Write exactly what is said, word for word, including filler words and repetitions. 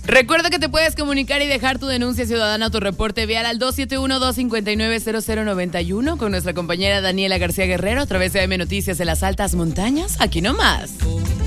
Recuerda que te puedes comunicar y dejar tu denuncia ciudadana o tu reporte vial al dos siete uno, dos cinco nueve, cero cero nueve uno con nuestra compañera Daniela García Guerrero a través de A M Noticias de las Altas Montañas. Aquí nomás.